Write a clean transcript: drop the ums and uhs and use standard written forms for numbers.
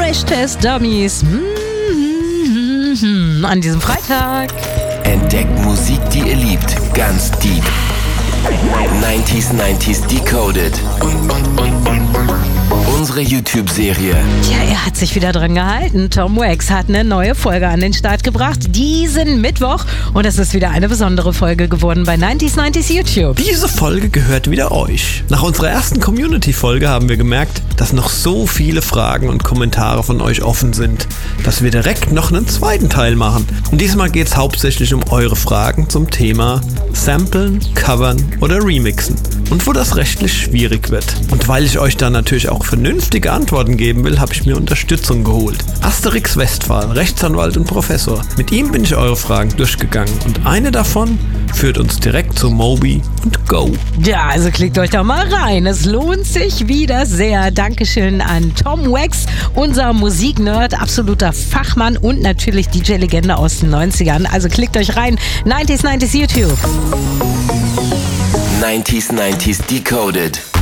Crashtest-Dummies. An diesem Freitag. Entdeckt Musik, die ihr liebt, ganz deep. 90s Decoded. Unsere YouTube-Serie. Tja, er hat sich wieder dran gehalten. Tom Wax hat eine neue Folge an den Start gebracht. Diesen Mittwoch. Und es ist wieder eine besondere Folge geworden bei 90s YouTube. Diese Folge gehört wieder euch. Nach unserer ersten Community-Folge haben wir gemerkt, dass noch so viele Fragen und Kommentare von euch offen sind, dass wir direkt noch einen zweiten Teil machen. Und diesmal geht es hauptsächlich um eure Fragen zum Thema Samplen, Covern oder Remixen und wo das rechtlich schwierig wird. Und weil ich euch da natürlich auch vernünftige Antworten geben will, habe ich mir Unterstützung geholt. Asterix Westphal, Rechtsanwalt und Professor. Mit ihm bin ich eure Fragen durchgegangen und eine davon führt uns direkt zu Moby und Go. Ja, also klickt euch doch mal rein. Es lohnt sich wieder sehr. Dankeschön an Tom Wax, unser Musiknerd, absoluter Fachmann und natürlich DJ-Legende aus den 90ern. Also klickt euch rein. 90s YouTube. 90s Decoded.